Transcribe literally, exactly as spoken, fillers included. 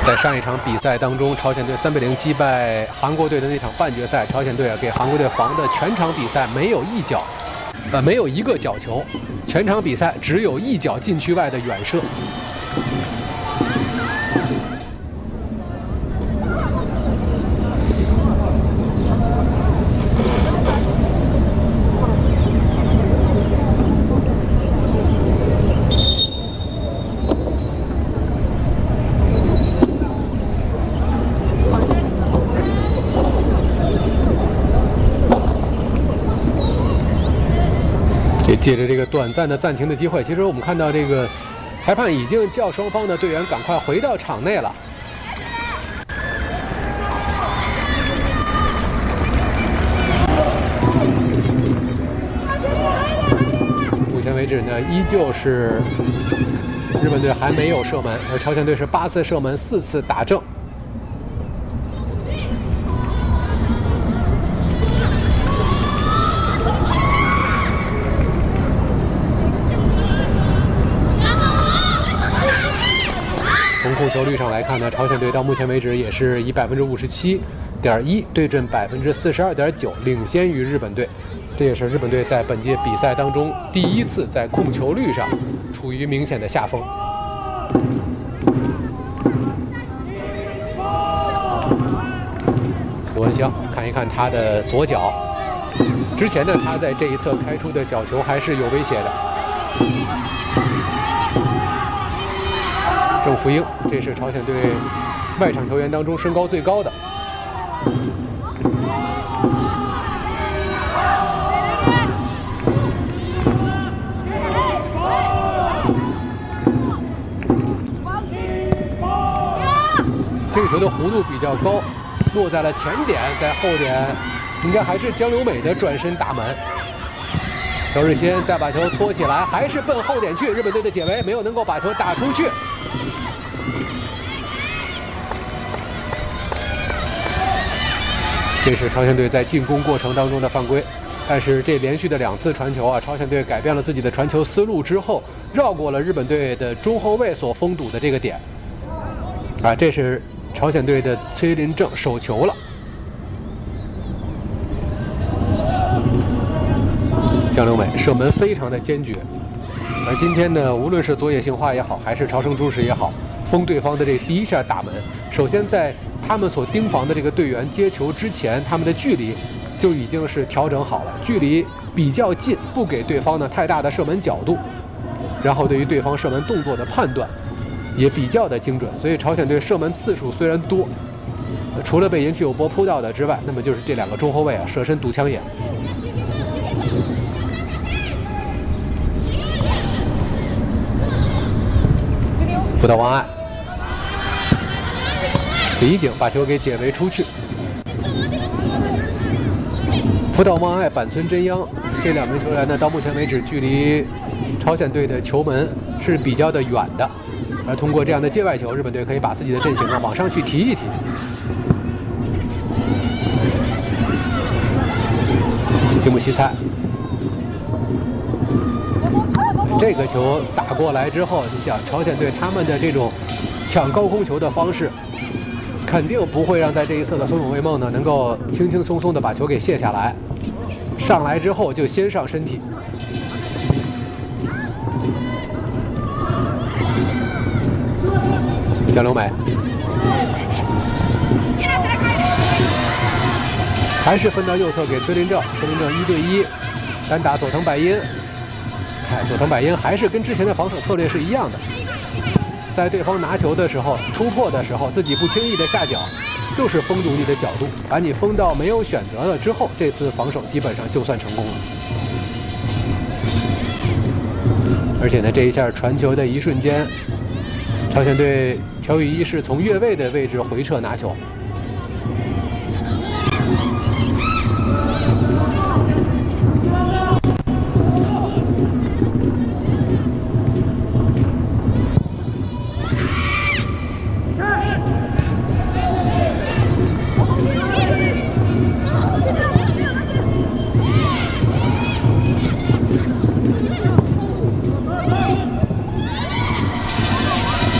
在上一场比赛当中，朝鲜队三比零击败韩国队的那场半决赛，朝鲜队啊给韩国队防的全场比赛没有一脚，呃没有一个角球，全场比赛只有一脚禁区外的远射。借着这个短暂的暂停的机会，其实我们看到这个裁判已经叫双方的队员赶快回到场内了。目前为止呢，依旧是日本队还没有射门，而朝鲜队是八次射门，四次打正。从控球率上来看呢，朝鲜队到目前为止也是以百分之五十七点一对阵百分之四十二点九，领先于日本队。这也是日本队在本届比赛当中第一次在控球率上处于明显的下风。罗文湘看一看他的左脚，之前呢他在这一侧开出的角球还是有威胁的。郑福英，这是朝鲜队外场球员当中身高最高的。这个球的弧度比较高，落在了前点，在后点应该还是江留美的转身打门。朴日先再把球搓起来，还是奔后点去，日本队的解围没有能够把球打出去。这是朝鲜队在进攻过程当中的犯规，但是这连续的两次传球啊，朝鲜队改变了自己的传球思路之后，绕过了日本队的中后卫所封堵的这个点。啊，这是朝鲜队的崔林正手球了。江留美射门非常的坚决，而今天呢，无论是佐野杏花也好，还是朝生朱实也好，封对方的这第一下打门，首先在他们所盯防的这个队员接球之前，他们的距离就已经是调整好了，距离比较近，不给对方呢太大的射门角度，然后对于对方射门动作的判断也比较的精准，所以朝鲜队射门次数虽然多，除了被尹启友博扑到的之外，那么就是这两个中后卫啊射身堵枪眼。辅导王爱，李景把球给解围出去。辅导王爱、板村真央这两名球员呢，到目前为止距离朝鲜队的球门是比较的远的，而通过这样的界外球，日本队可以把自己的阵型啊往上去提一提。吉姆西菜。这个球打过来之后，你想朝鲜队他们的这种抢高空球的方式，肯定不会让在这一侧的松永卫梦呢能够轻轻松松的把球给卸下来。上来之后就先上身体。江留美还是分到右侧给崔林正，崔林正一对一单打佐藤百音。哎，佐藤百音还是跟之前的防守策略是一样的，在对方拿球的时候、突破的时候，自己不轻易的下脚，就是封堵你的角度，把你封到没有选择了之后，这次防守基本上就算成功了。而且呢，这一下传球的一瞬间，朝鲜队朴宇一是从越位的位置回撤拿球，